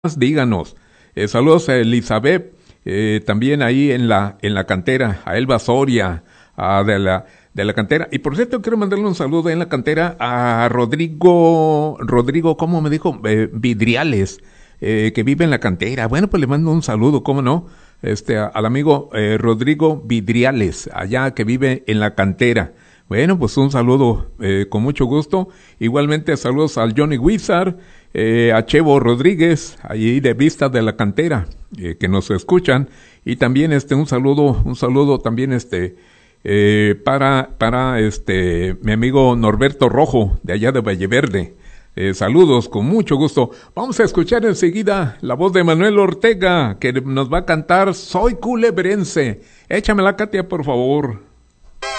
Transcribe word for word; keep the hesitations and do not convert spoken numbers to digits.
díganos. Eh, saludos a Elizabeth, eh, también ahí en la en la cantera, a Elba Soria, a de la de la cantera. Y por cierto, quiero mandarle un saludo en la cantera a Rodrigo, Rodrigo, ¿cómo me dijo? Eh, Vidriales, eh, que vive en la cantera. Bueno, pues le mando un saludo, ¿cómo no? Este, a- al amigo eh, Rodrigo Vidriales, allá que vive en la cantera. Bueno, pues un saludo eh, con mucho gusto. Igualmente saludos al Johnny Wizard, eh, a Chevo Rodríguez, allí de Vista de la Cantera, eh, que nos escuchan. Y también este un saludo, un saludo también este eh, para para este mi amigo Norberto Rojo de allá de Valleverde. Eh, saludos, con mucho gusto. Vamos a escuchar enseguida la voz de Manuel Ortega, que nos va a cantar Soy Culebrense. Échamela, Katia, por favor.